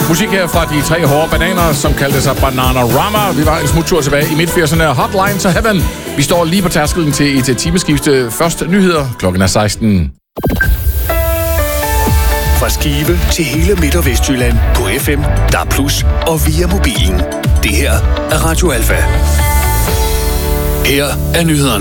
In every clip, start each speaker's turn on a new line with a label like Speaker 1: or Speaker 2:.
Speaker 1: Musik her fra de tre hårde bananer, som kaldte sig Bananarama. Vi var en smuttur tilbage i midt-80'erne. Hotline to Heaven. Vi står lige på tærskelen til et timeskifte. Først nyheder. Klokken er 16.
Speaker 2: Fra Skive til hele Midt- og Vestjylland på FM, DAB+ og via mobilen. Det her er Radio Alfa. Her er nyhederne.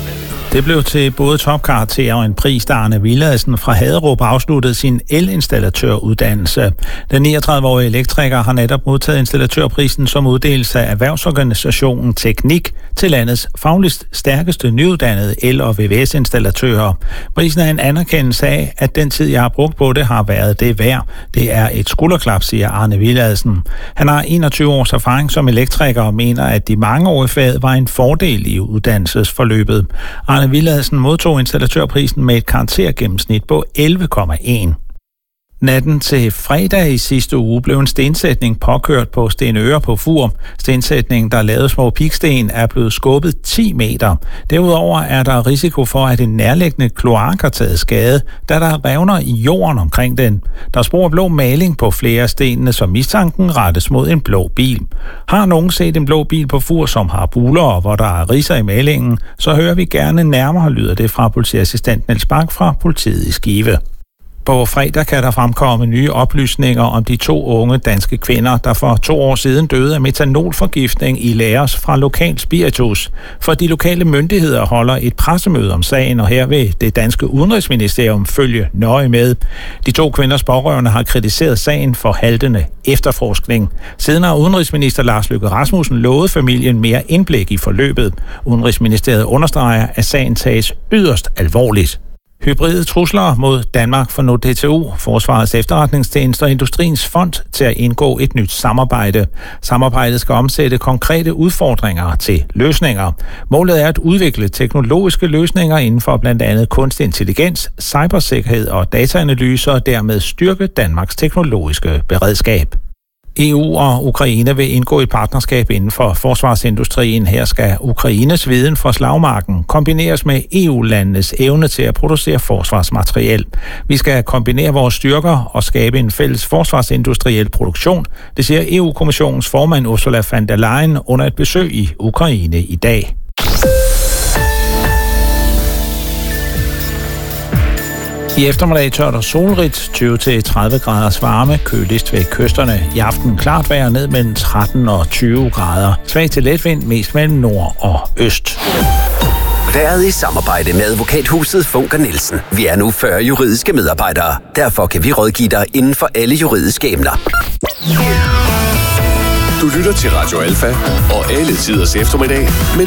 Speaker 3: Det blev til både topkarakter og en pris, da Arne Villadsen fra Haderup afsluttede sin elinstallatøruddannelse. Den 39-årige elektriker har netop modtaget installatørprisen som uddelelse af erhvervsorganisationen Teknik til landets fagligst stærkeste nyuddannede el- og VVS-installatører. Prisen er en anerkendelse af, at den tid, jeg har brugt på det, har været det værd. Det er et skulderklap, siger Arne Villadsen. Han har 21 års erfaring som elektriker og mener, at de mange år i faget var en fordel i uddannelsesforløbet. Arne Villadsen modtog installatørprisen med et karaktergennemsnit på 11,1. Natten til fredag i sidste uge blev en stensætning påkørt på Stenøre på Fur. Stensætningen, der lavede små piksten, er blevet skubbet 10 meter. Derudover er der risiko for, at en nærliggende kloak har taget skade, da der revner i jorden omkring den. Der er spor af blå maling på flere af stenene, som mistanken rettes mod en blå bil. Har nogen set en blå bil på Fur, som har buler og hvor der er ridser i malingen, så hører vi gerne nærmere, lyder det fra politiassistent Niels Bak fra politiet i Skive. På fredag kan der fremkomme nye oplysninger om de 2 unge danske kvinder, der for 2 år siden døde af metanolforgiftning i lagers fra lokal spiritus. For de lokale myndigheder holder et pressemøde om sagen, og her vil det danske udenrigsministerium følge nøje med. De 2 kvinders pårørende har kritiseret sagen for haltende efterforskning. Siden har udenrigsminister Lars Løkke Rasmussen lovet familien mere indblik i forløbet. Udenrigsministeriet understreger, at sagen tages yderst alvorligt. Hybride trusler mod Danmark for nu DTU, Forsvarets Efterretningstjeneste og Industriens Fond til at indgå et nyt samarbejde. Samarbejdet skal omsætte konkrete udfordringer til løsninger. Målet er at udvikle teknologiske løsninger inden for blandt andet kunstig intelligens, cybersikkerhed og dataanalyse og dermed styrke Danmarks teknologiske beredskab. EU og Ukraine vil indgå et partnerskab inden for forsvarsindustrien. Her skal Ukraines viden fra slagmarken kombineres med EU-landenes evne til at producere forsvarsmateriel. Vi skal kombinere vores styrker og skabe en fælles forsvarsindustriel produktion, det siger EU-kommissionens formand Ursula von der Leyen under et besøg i Ukraine i dag. I eftermiddag tørt og solrigt, 20-30 graders varme, køligst ved kysterne. I aften klart vejr ned mellem 13 og 20 grader. Svag til letvind, mest mellem nord og øst.
Speaker 4: Været i samarbejde med advokathuset Funker Nielsen. Vi er nu 40 juridiske medarbejdere. Derfor kan vi rådgive dig inden for alle juridiske emner.
Speaker 2: Du lytter til Radio Alfa og alle tiders eftermiddag.